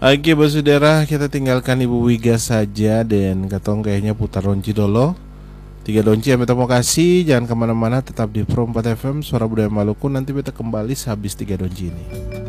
Oke Basudara, kita tinggalkan Ibu Wiga saja. Dan katong kayaknya putar donci dulu. 3 donci yang beta mau kasih. Jangan kemana-mana, tetap di Pro 4 FM Suara Budaya Maluku. Nanti beta kembali sehabis 3 donci ini.